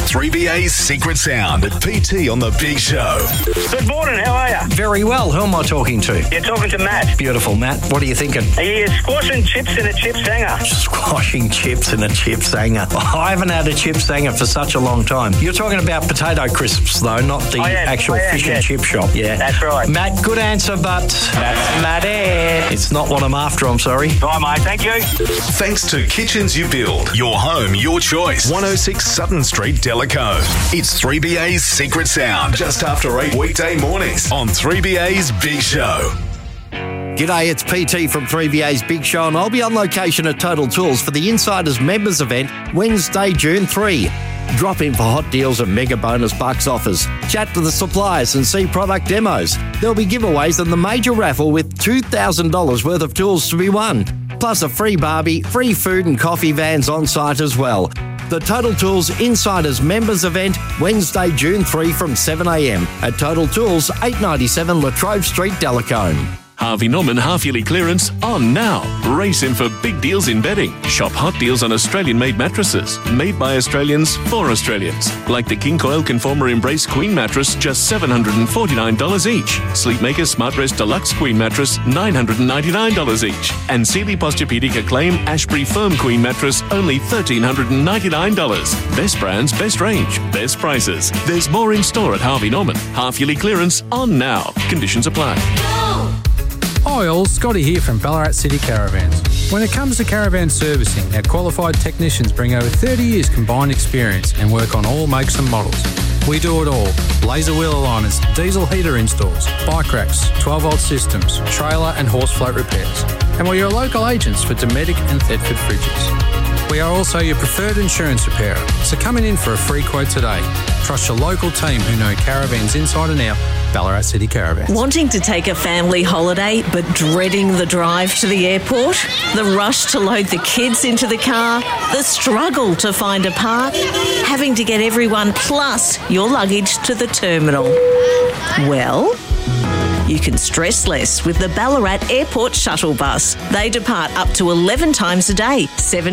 3BA's Secret Sound. PT on the Big Show. Good morning, how are you? Very well. Who am I talking to? You're talking to Matt. Beautiful, Matt. What are you thinking? Are you squashing chips in a chip sanger? Squashing chips in a chip sanger. I haven't had a chip sanger for such a long time. You're talking about potato crisps, though, not the actual fish and chip shop. Yeah, that's right. Matt, good answer, but that's not it. It's not what I'm after, I'm sorry. Right, mate, thank you. Thanks to Kitchens You Build. Your home, your choice. 106 Sutton Street, Delacombe. It's 3BA's Secret Sound. Just after 8 weekday mornings on 3BA's Big Show. G'day, it's PT from 3BA's Big Show, and I'll be on location at Total Tools for the Insiders Members event Wednesday, June 3. Drop in for hot deals and mega bonus bucks offers. Chat to the suppliers and see product demos. There'll be giveaways and the major raffle with $2,000 worth of tools to be won. Plus a free barbie, free food and coffee vans on site as well. The Total Tools Insiders Members event Wednesday, June 3 from 7am at Total Tools, 897 La Trobe Street, Delacombe. Harvey Norman half-yearly clearance on now. Race in for big deals in bedding. Shop hot deals on Australian-made mattresses. Made by Australians for Australians. Like the King Coil Conformer Embrace Queen mattress, just $749 each. Sleepmaker Smart Rest Deluxe Queen mattress, $999 each. And Sealy Posturepedic Acclaim Ashbury Firm Queen mattress, only $1,399. Best brands, best range, best prices. There's more in store at Harvey Norman. Half-yearly clearance on now. Conditions apply. Hi all, Scotty here from Ballarat City Caravans. When it comes to caravan servicing, our qualified technicians bring over 30 years combined experience and work on all makes and models. We do it all. Laser wheel aligners, diesel heater installs, bike racks, 12-volt systems, trailer and horse float repairs. And we're your local agents for Dometic and Thetford fridges. We are also your preferred insurance repairer, so come in for a free quote today. Trust your local team who know caravans inside and out. Ballarat City Caravans. Wanting to take a family holiday but dreading the drive to the airport? The rush to load the kids into the car? The struggle to find a park? Having to get everyone plus your luggage to the terminal? Well, you can stress less with the Ballarat Airport Shuttle Bus. They depart up to 11 times a day, 7